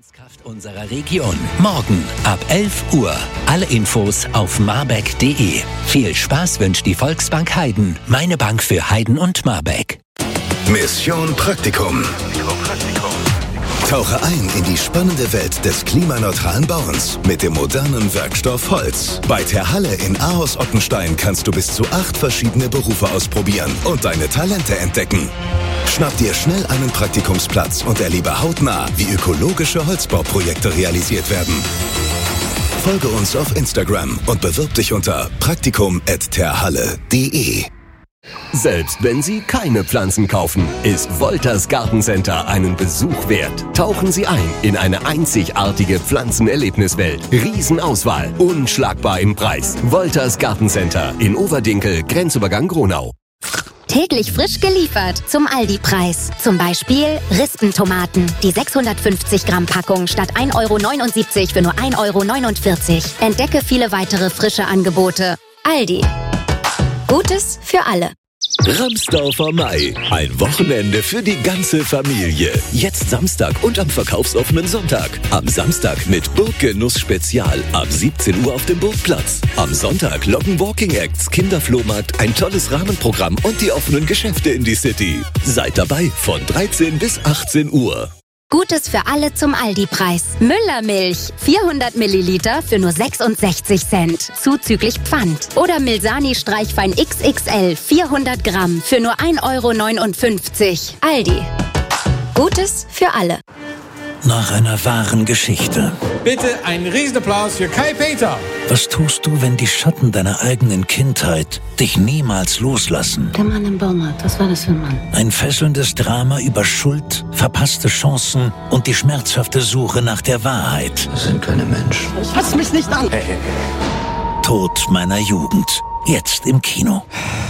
Innovationskraft unserer Region. Morgen ab 11 Uhr. Alle Infos auf marbeck.de. Viel Spaß wünscht die Volksbank Heiden. Meine Bank für Heiden und Marbeck. Mission Praktikum. Tauche ein in die spannende Welt des klimaneutralen Bauens mit dem modernen Werkstoff Holz. Bei Terhalle in Ahaus-Ottenstein kannst du bis zu 8 verschiedene Berufe ausprobieren und deine Talente entdecken. Schnapp dir schnell einen Praktikumsplatz und erlebe hautnah, wie ökologische Holzbauprojekte realisiert werden. Folge uns auf Instagram und bewirb dich unter praktikum@terhalle.de. Selbst wenn Sie keine Pflanzen kaufen, ist Wolters Gartencenter einen Besuch wert. Tauchen Sie ein in eine einzigartige Pflanzenerlebniswelt. Riesenauswahl, unschlagbar im Preis. Wolters Gartencenter in Overdinkel, Grenzübergang Gronau. Täglich frisch geliefert zum Aldi-Preis. Zum Beispiel Rispentomaten. Die 650 Gramm Packung statt 1,79 € für nur 1,49 €. Entdecke viele weitere frische Angebote. Aldi. Gutes für alle. Ramsdorfer Mai. Ein Wochenende für die ganze Familie. Jetzt Samstag und am verkaufsoffenen Sonntag. Am Samstag mit Burggenuss Spezial ab 17 Uhr auf dem Burgplatz. Am Sonntag Locken Walking Acts, Kinderflohmarkt, ein tolles Rahmenprogramm und die offenen Geschäfte in die City. Seid dabei von 13 bis 18 Uhr. Gutes für alle zum Aldi-Preis. Müllermilch. 400 Milliliter für nur 66 Cent. Zuzüglich Pfand. Oder Milsani Streichwein XXL 400 Gramm für nur 1,59 €. Aldi. Gutes für alle. Nach einer wahren Geschichte. Bitte einen Riesenapplaus für Kai Peter. Was tust du, wenn die Schatten deiner eigenen Kindheit dich niemals loslassen? Der Mann im Baumarkt, was war das für ein Mann? Ein fesselndes Drama über Schuld, verpasste Chancen und die schmerzhafte Suche nach der Wahrheit. Das sind keine Menschen. Fass mich nicht an! Tod meiner Jugend. Jetzt im Kino.